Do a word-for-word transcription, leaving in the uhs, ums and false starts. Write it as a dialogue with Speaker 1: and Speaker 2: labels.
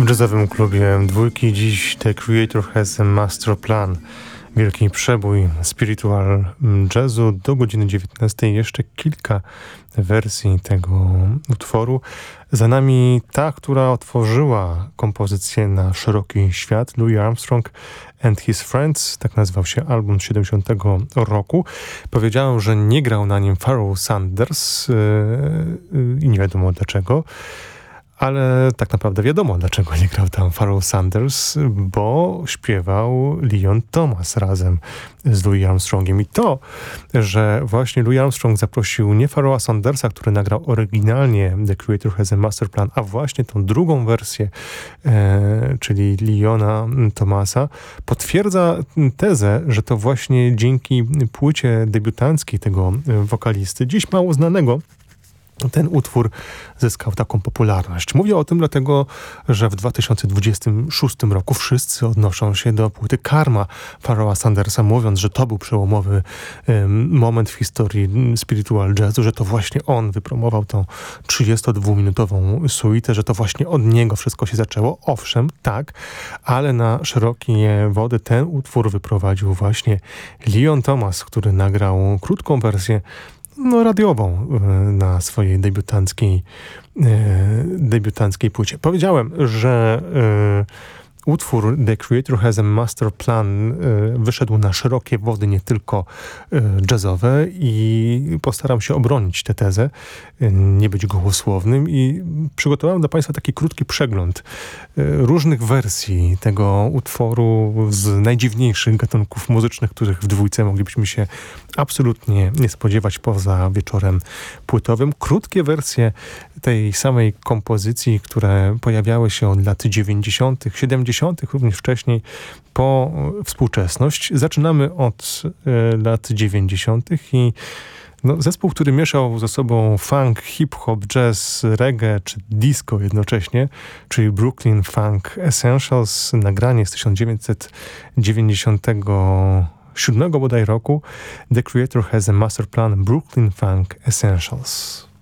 Speaker 1: W jazzowym klubie dwójki dziś The Creator Has a Master Plan. Wielki przebój spiritual jazzu. Do godziny dziewiętnastej jeszcze kilka wersji tego utworu. Za nami ta, która otworzyła kompozycję na szeroki świat, Louis Armstrong and His Friends. Tak nazywał się album z siedemdziesiątego roku. Powiedziałem, że nie grał na nim Pharoah Sanders yy, yy, i nie wiadomo dlaczego. Ale tak naprawdę wiadomo, dlaczego nie grał tam Pharoah Sanders, bo śpiewał Leon Thomas razem z Louis Armstrongiem. I to, że właśnie Louis Armstrong zaprosił nie Pharoah Sandersa, który nagrał oryginalnie The Creator Has a Master Plan, a właśnie tą drugą wersję, e, czyli Leona Thomasa, potwierdza tezę, że to właśnie dzięki płycie debiutanckiej tego wokalisty, dziś mało znanego, ten utwór zyskał taką popularność. Mówię o tym dlatego, że w dwa tysiące dwudziestym szóstym roku wszyscy odnoszą się do płyty Karma Pharoah Sandersa, mówiąc, że to był przełomowy um, moment w historii spiritual jazzu, że to właśnie on wypromował tą trzydziestodwuminutową suitę, że to właśnie od niego wszystko się zaczęło. Owszem, tak, ale na szerokie wody ten utwór wyprowadził właśnie Leon Thomas, który nagrał krótką wersję no, radiową na swojej debiutanckiej, debiutanckiej płycie. Powiedziałem, że utwór The Creator Has a Master Plan wyszedł na szerokie wody, nie tylko jazzowe, i postaram się obronić tę tezę, nie być gołosłownym, i przygotowałem dla Państwa taki krótki przegląd różnych wersji tego utworu z najdziwniejszych gatunków muzycznych, których w dwójce moglibyśmy się absolutnie nie spodziewać poza wieczorem płytowym. Krótkie wersje tej samej kompozycji, które pojawiały się od lat dziewięćdziesiątych, siedemdziesiątych, również wcześniej, po współczesność. Zaczynamy od e, lat dziewięćdziesiątych i no, zespół, który mieszał ze sobą funk, hip-hop, jazz, reggae czy disco jednocześnie, czyli Brooklyn Funk Essentials, nagranie z tysiąc dziewięćset dziewięćdziesiątego siódmego bodaj roku. The Creator Has a Master Plan, Brooklyn Funk Essentials.